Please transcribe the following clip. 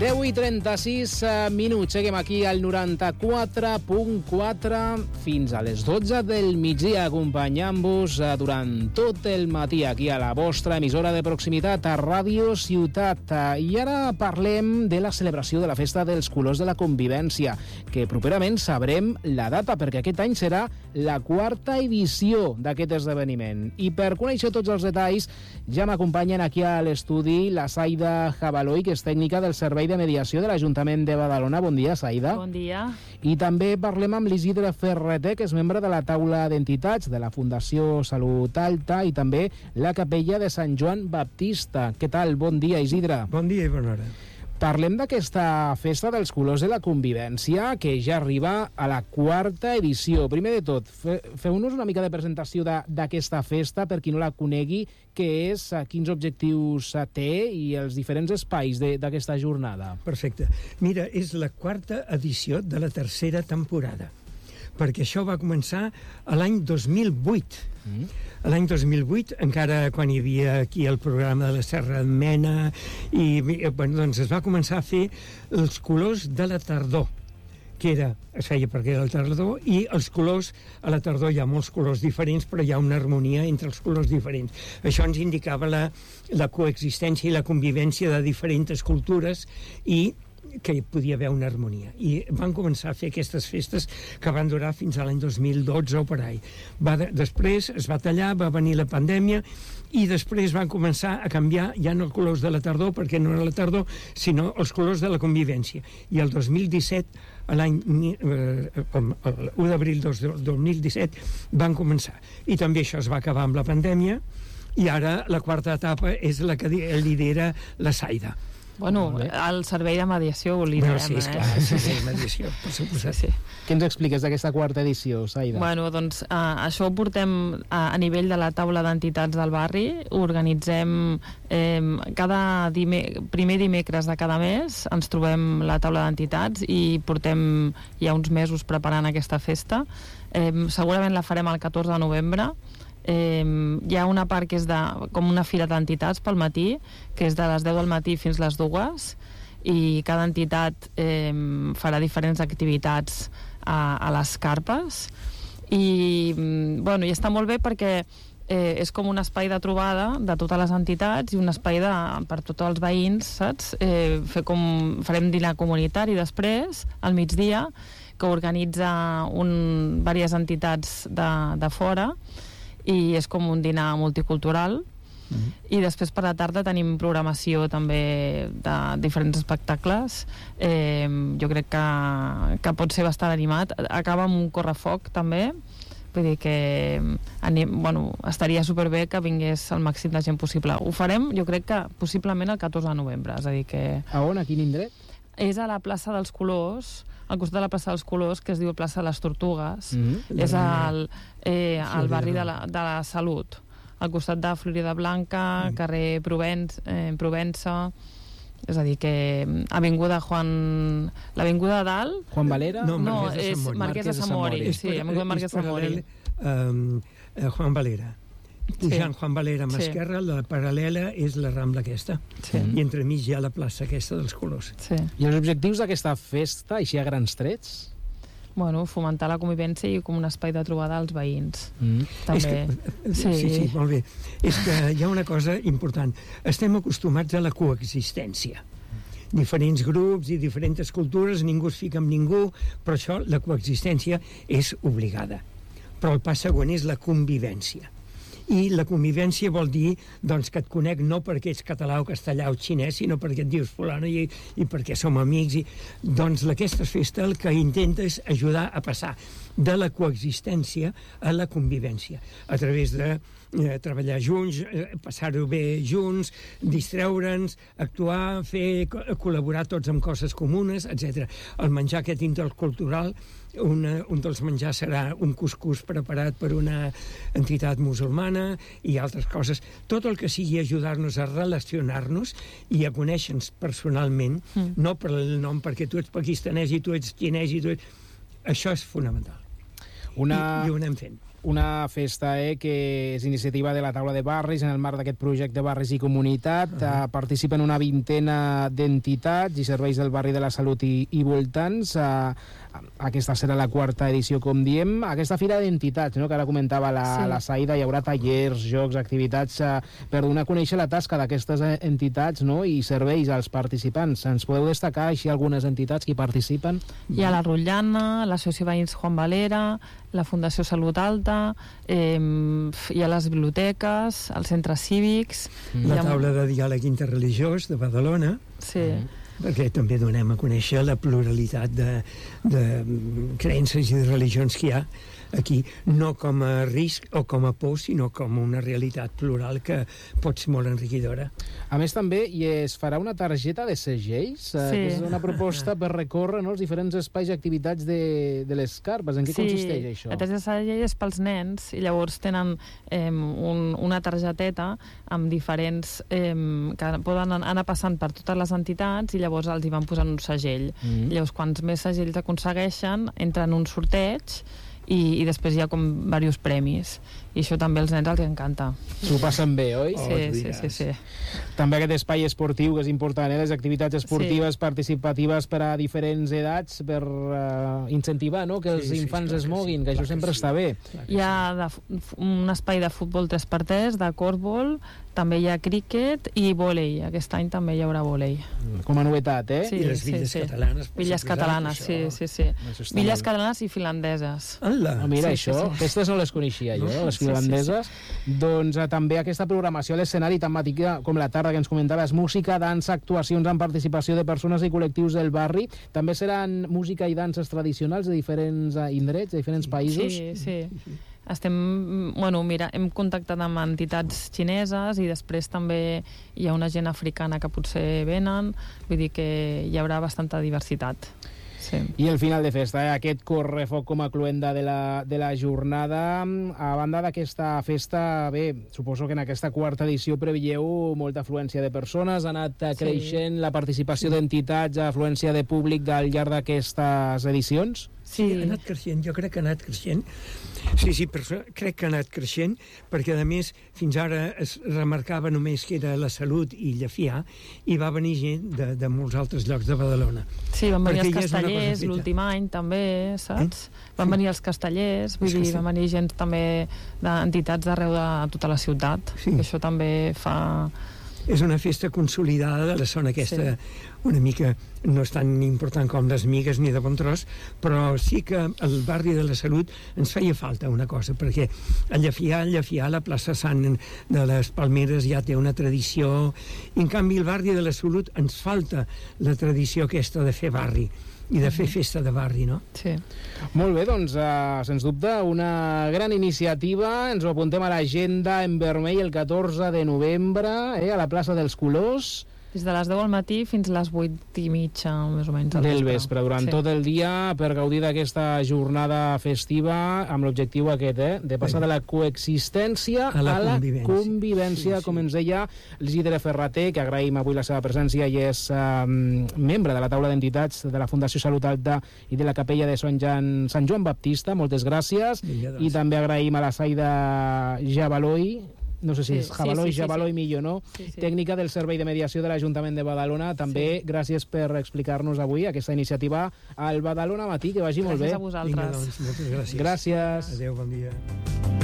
10:36 Seguim aquí al 94.4 fins a les 12 del migdia, acompanyant-vos durant tot el matí aquí a la vostra emissora de proximitat, a Ràdio Ciutat. I ara parlem de la celebració de la Festa dels Colors de la Convivència, que properament sabrem la data, perquè aquest any serà la 4ª edició d'aquest esdeveniment. I per conèixer tots els detalls ja m'acompanyen aquí a l'estudi la Saida Jabaloi, que és tècnica del Servei de Mediació de l'Ajuntament de Badalona. Bon dia, Saida. Bon dia. I també parlem amb l'Isidre Ferreter, que és membre de la taula d'entitats de la Fundació Salut Alta i també la Capella de Sant Joan Baptista. Què tal? Bon dia, Isidre. Bon dia i bona hora. Parlem d'aquesta Festa dels Colors de la Convivència, que ja arriba a la 4ª edició. Primer de tot, feu-nos una mica de presentació d'aquesta festa, per qui no la conegui, què és, quins objectius té i els diferents espais d'aquesta jornada. Perfecte. Mira, és la 4ª edició de la 3ª temporada, perquè això va començar a l'any 2008. L'any 2008, encara quan hi havia aquí el programa de la Serra Mena, i doncs es va començar a fer els colors de la tardor, es feia perquè era la tardor, i els colors, a la tardor hi ha molts colors diferents, però hi ha una harmonia entre els colors diferents. Això ens indicava la coexistència i la convivència de diferents cultures i que hi podia haver una harmonia. I van començar a fer aquestes festes que van durar fins a l'any 2012 o per ahí. Després es va tallar, va venir la pandèmia i després van començar a canviar ja no els colors de la tardor, perquè no era la tardor, sinó els colors de la convivència. I el 2017, l'any 1 d'abril del 2017, van començar. I també això es va acabar amb la pandèmia i ara la 4ª etapa és la que lidera la Saida. Bueno, el servei de mediació ho liderem. Sí, és clar, servei de mediació, per suposat. Sí. Què ens expliques d'aquesta 4ª edició, Saida? Bueno, doncs això ho portem a nivell de la taula d'entitats del barri. Organitzem cada primer dimecres de cada mes, ens trobem la taula d'entitats i portem ja uns mesos preparant aquesta festa. Segurament la farem el 14 de novembre. Hi ha una part que és com una fira d'entitats pel matí, que és de les 10 del matí fins les 2, i cada entitat farà diferents activitats a les carpes i està molt bé perquè és com un espai de trobada de totes les entitats i un espai per tots els veïns, saps? Farem dinar comunitari després, al migdia, que organitza diverses entitats de fora, i és com un dinar multicultural. I després per la tarda tenim programació també de diferents espectacles. Jo crec que pot ser bastant animat. Acaba amb un correfoc també, vull dir que estaria superbé que vingués el màxim de gent possible. Ho farem, jo crec que possiblement el 14 de novembre, és a dir que... A on? A quin indret? És a la plaça dels Colors, al costat de la plaça dels Colors, que es diu plaça de les Tortugues. És al barri de la Salut, al costat de Florida Blanca, carrer Provença, és a dir que l'avinguda de dalt... Juan Valera? No, és Marquès de Sant Mori. Sí, avinguda Marquès de Sant Mori. Juan Valera. Pujant Juan Valera amb esquerra, la paral·lela és la Rambla aquesta. I entremig hi ha la plaça aquesta dels Colors. I els objectius d'aquesta festa, així a grans trets? Fomentar la convivència i com un espai de trobada als veïns. També. Sí, molt bé. És que hi ha una cosa important. Estem acostumats a la coexistència. Diferents grups i diferents cultures, ningú es fica amb ningú, però això, la coexistència, és obligada. Però el pas següent és la convivència. I la convivència vol dir que et conec no perquè ets català o castellà o xinès, sinó perquè et dius fulano i perquè som amics. Doncs aquesta festa el que intenta és ajudar a passar de la coexistència a la convivència, a través de treballar junts, passar-ho bé junts, distreure'ns, actuar, col·laborar tots amb coses comunes, etc. El menjar aquest intercultural, un dels menjars serà un cuscús preparat per una entitat musulmana i altres coses. Tot el que sigui ajudar-nos a relacionar-nos i a conèixer-nos personalment, no per el nom, perquè tu ets pakistanès i tu ets xinès i tu ets... Això és fonamental. I ho anem fent. Una festa que és iniciativa de la taula de barris en el marc d'aquest projecte Barris i Comunitat. Participen una vintena d'entitats i serveis del barri de la Salut i voltants. Aquesta serà la quarta edició, com diem. Aquesta fira d'entitats, no?, que ara comentava la Saïda, hi haurà tallers, jocs, activitats per donar a conèixer la tasca d'aquestes entitats, no?, i serveis als participants. Ens podeu destacar així algunes entitats que hi participen? Hi ha la Rotllana, l'Associació Veïns Juan Valera, la Fundació Salut Alta, hi ha les biblioteques, els centres cívics... La taula de diàleg interreligiós de Badalona. Sí. Perquè també donem a conèixer la pluralitat de creences i de religions que hi ha aquí, no com a risc o com a por, sinó com una realitat plural que pot ser molt enriquidora. A més, també es farà una targeta de segells, que és una proposta per recórrer, no?, els diferents espais i activitats de les carpes. En què consisteix això? La targeta de segells és pels nens, i llavors tenen una targeteta amb diferents... que poden anar passant per totes les entitats, i llavors els hi van posant un segell. Llavors, quants més segells aconsegueixen, entren en un sorteig, i després hi ha com diversos premis, i això també als nens els encanta. S'ho passen bé, oi? Sí. També aquest espai esportiu, que és important, les activitats esportives participatives per a diferents edats, per incentivar, no?, que els infants es moguin, que això sempre està bé. Hi ha un espai de futbol 3x3, de corfball, també hi ha críquet i vòlei. Aquest any també hi haurà vòlei. Com a novetat, eh? I les villes catalanes. Villes catalanes, sí. Villes catalanes i finlandeses. Mira, això, aquestes no les coneixia jo, les finlandeses. Doncs també aquesta programació a l'escenari temàtica, com la tarda que ens comentaves, música, dansa, actuacions amb participació de persones i col·lectius del barri. També seran música i danses tradicionals de diferents indrets, de diferents països? Sí. Hem contactat amb entitats xineses i després també hi ha una gent africana que potser venen, vull dir que hi haurà bastanta diversitat. Sí. I el final de festa, aquest correfoc com a cluenda de la jornada. A banda d'aquesta festa, bé, suposo que en aquesta quarta edició preveieu molta afluència de persones, ha anat creixent la participació d'entitats, afluència de públic al llarg d'aquestes edicions? Sí, ha anat creixent, jo crec que ha anat creixent. Sí, crec que ha anat creixent, perquè a més fins ara es remarcava només que era la Salut i Llefià, i va venir gent de molts altres llocs de Badalona. Sí, van venir els castellers l'últim any també, saps? Van venir els castellers, vull dir, van venir gent també d'entitats d'arreu de tota la ciutat, que això també fa... És una festa consolidada de la zona aquesta, una mica no és tan important com les Migues ni de Bontrós, però sí que al barri de la Salut ens feia falta una cosa, perquè a Llefià, la plaça Sant de les Palmeres ja té una tradició, i en canvi el barri de la Salut ens falta la tradició aquesta de fer barri i de fer festa de barri, no? Sí. Molt bé, doncs, sens dubte, una gran iniciativa. Ens ho apuntem a l'agenda en vermell el 14 de novembre, a la plaça dels Colors. Des de les 10 al matí fins a les 8:30, més o menys. Del vespre, durant tot el dia, per gaudir d'aquesta jornada festiva, amb l'objectiu aquest, de passar de la coexistència a la convivència, com ens deia l'Isidre Ferrater, que agraïm avui la seva presència, i és membre de la taula d'entitats de la Fundació Salut Alta i de la Capella de Sant Joan Baptista. Moltes gràcies. I també agraïm a la Saïda Jabaloi, no sé si és Jabaloi millor, no? Tècnica del Servei de Mediació de l'Ajuntament de Badalona. També gràcies per explicar-nos avui aquesta iniciativa al Badalona Matí, que vagi molt bé. Gràcies a vosaltres. Vinga, doncs, moltes gràcies. Gràcies. Adéu, bon dia.